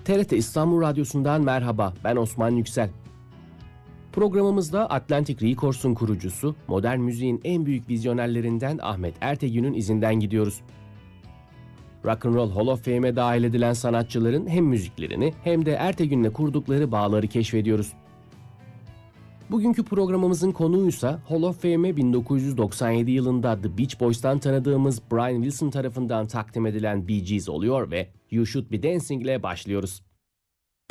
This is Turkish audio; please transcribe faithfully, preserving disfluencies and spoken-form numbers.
T R T İstanbul Radyosu'ndan merhaba, ben Osman Yüksel. Programımızda Atlantic Records'un kurucusu, modern müziğin en büyük vizyonerlerinden Ahmet Ertegün'ün izinden gidiyoruz. Rock and Roll Hall of Fame'e dahil edilen sanatçıların hem müziklerini hem de Ertegün'le kurdukları bağları keşfediyoruz. Bugünkü programımızın konuğuysa Hall of Fame'e bin dokuz yüz doksan yedi yılında The Beach Boys'tan tanıdığımız Brian Wilson tarafından takdim edilen Bee Gees oluyor ve You Should Be Dancing ile başlıyoruz.